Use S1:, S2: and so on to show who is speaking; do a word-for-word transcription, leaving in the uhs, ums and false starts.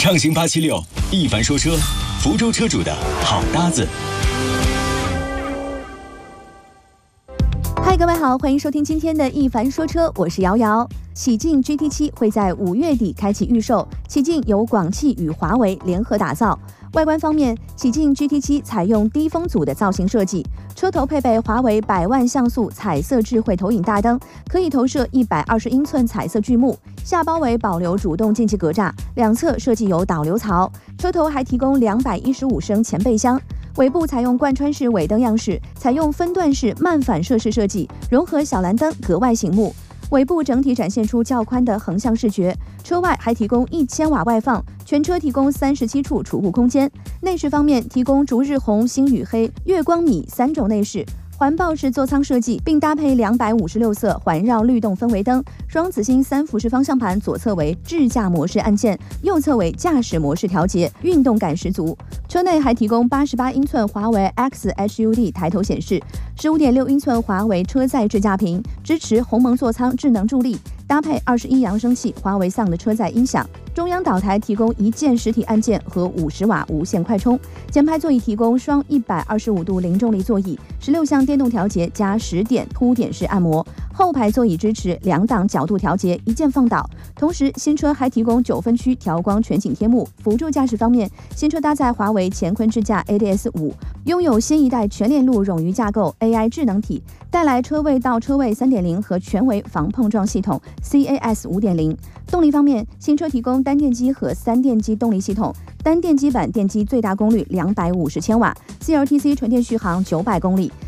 S1: 畅行八七六，一凡说车，福州车主的好搭子。
S2: 嗨，各位好，欢迎收听今天的一凡说车，我是瑶瑶。启劲 G T 七 会在五月底开启预售，启劲由广汽与华为联合打造。外观方面，启劲 G T 七 采用低风阻的造型设计，车头配备华为百万像素彩色智慧投影大灯，可以投射一百二十英寸彩色巨幕，下包围保留主动进气格栅，两侧设计有导流槽，车头还提供两百一十五升前备箱。尾部采用贯穿式尾灯样式，采用分段式慢反射式设计，融合小蓝灯，格外醒目。尾部整体展现出较宽的横向视觉，车外还提供一千瓦外放，全车提供三十七处储物空间。内饰方面提供逐日红、星宇黑、月光米三种内饰。环抱式座舱设计，并搭配两百五十六色环绕律动氛围灯，双子星三辐式方向盘，左侧为智驾模式按键，右侧为驾驶模式调节，运动感十足。车内还提供八十八英寸华为 X H U D 抬头显示，十五点六英寸华为车载智驾屏，支持鸿蒙座舱智能助力，搭配二十一扬声器华为 Sound 的车载音响。中央岛台提供一键实体按键和五十瓦无线快充，前排座椅提供双一百二十五度零重力座椅，十六项电动调节加十点凸点式按摩，后排座椅支持两档角度调节，一键放倒。同时，新车还提供九分区调光全景天幕。辅助驾驶方面，新车搭载华为乾坤智驾 A D S 五，拥有新一代全链路冗余架构 A I 智能体，带来车位到车位 三点零 和全围防碰撞系统 C A S 五点零。动力方面，新车提供单电机和三电机动力系统，单电机版电机最大功率两百五十千瓦 ，C L T C 纯电续航九百公里。